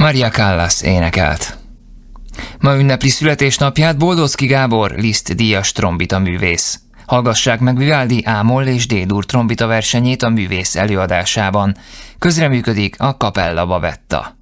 Maria Callas énekelt. Ma ünnepli születésnapját Boldocki Gábor, Liszt díjas trombita művész. Hallgassák meg Vivaldi A-moll és D-dur trombita versenyét a művész előadásában. Közreműködik a Capella Bavetta.